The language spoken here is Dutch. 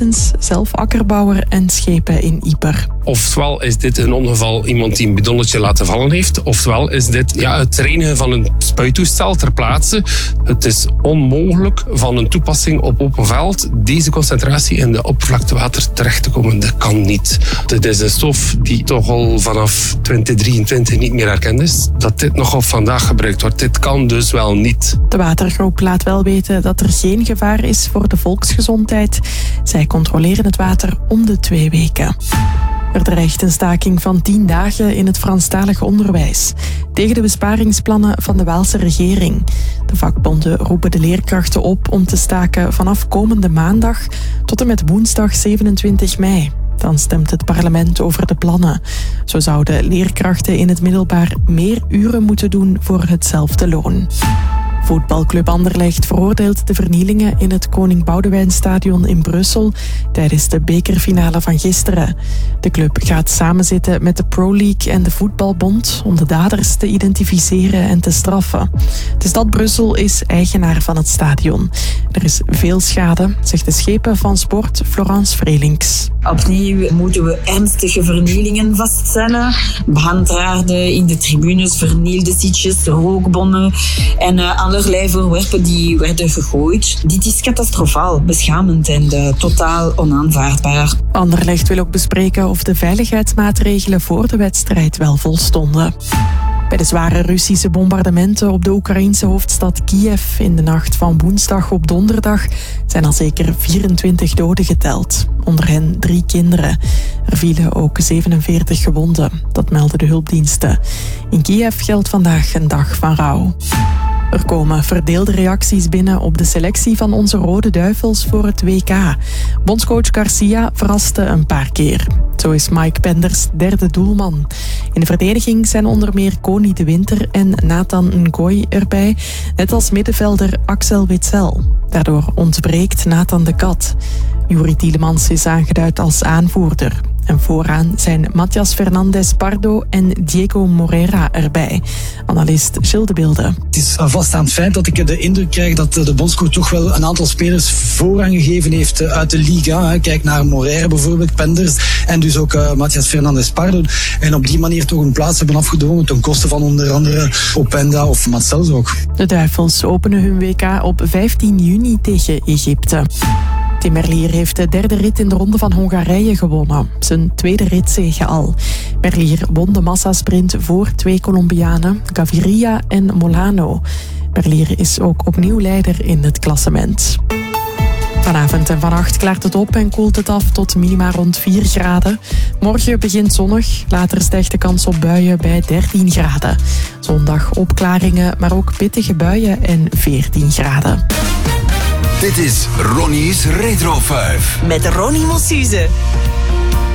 Mertens, zelf akkerbouwer en schepen in Ieper. Oftewel is dit een ongeval iemand die een bidonnetje laten vallen heeft. Oftewel is dit het reinigen van een spuittoestel ter plaatse. Het is onmogelijk van een toepassing op open veld deze concentratie in de oppervlaktewater terecht te komen. Dat kan niet. Het is een stof die toch al vanaf 2023 niet meer erkend is. Dat dit nog op vandaag gebruikt wordt. Dit kan dus wel niet. De watergroep laat wel weten dat er geen gevaar is voor de volksgezondheid. Zij controleren het water om de 2 weken. Er dreigt een staking van 10 dagen in het Franstalig onderwijs. Tegen de besparingsplannen van de Waalse regering. De vakbonden roepen de leerkrachten op om te staken vanaf komende maandag tot en met woensdag 27 mei. Dan stemt het parlement over de plannen. Zo zouden leerkrachten in het middelbaar meer uren moeten doen voor hetzelfde loon. Voetbalclub Anderlecht veroordeelt de vernielingen in het Koning Boudewijnstadion in Brussel tijdens de bekerfinale van gisteren. De club gaat samenzitten met de Pro League en de Voetbalbond om de daders te identificeren en te straffen. De stad Brussel is eigenaar van het stadion. Er is veel schade, zegt de schepen van sport Florence Vrelinks. Opnieuw moeten we ernstige vernielingen vaststellen. Behandraarden in de tribunes, vernielde sitjes, rookbommen en allerlei voorwerpen die werden gegooid. Dit is catastrofaal, beschamend en totaal onaanvaardbaar. Anderlecht wil ook bespreken of de veiligheidsmaatregelen voor de wedstrijd wel volstonden. Bij de zware Russische bombardementen op de Oekraïense hoofdstad Kiev in de nacht van woensdag op donderdag zijn al zeker 24 doden geteld. Onder hen 3 kinderen. Er vielen ook 47 gewonden. Dat melden de hulpdiensten. In Kiev geldt vandaag een dag van rouw. Er komen verdeelde reacties binnen op de selectie van onze Rode Duivels voor het WK. Bondscoach Garcia verraste een paar keer. Zo is Mike Penders 3e doelman. In de verdediging zijn onder meer Koni de Winter en Nathan Ngoy erbij, net als middenvelder Axel Witsel. Daardoor ontbreekt Nathan de Kat. Juri Tielemans is aangeduid als aanvoerder. En vooraan zijn Matías Fernández Pardo en Diego Moreira erbij. Analist Gilles de Bilde. Het is een vaststaand feit dat ik de indruk krijg dat de bondscoach toch wel een aantal spelers voorrang gegeven heeft uit de Liga. Kijk naar Moreira bijvoorbeeld, Penders en dus ook Matías Fernández Pardo. En op die manier toch een plaats hebben afgedwongen ten koste van onder andere Openda of Marcels ook. De Duivels openen hun WK op 15 juni tegen Egypte. Tim Merlier heeft de 3e rit in de Ronde van Hongarije gewonnen. Zijn 2e ritzege al. Merlier won de massasprint voor 2 Colombianen, Gaviria en Molano. Merlier is ook opnieuw leider in het klassement. Vanavond en vannacht klaart het op en koelt het af tot minima rond 4 graden. Morgen begint zonnig, later stijgt de kans op buien bij 13 graden. Zondag opklaringen, maar ook pittige buien en 14 graden. Dit is Ronnie's Retro 5. Met Ronnie Mossuze.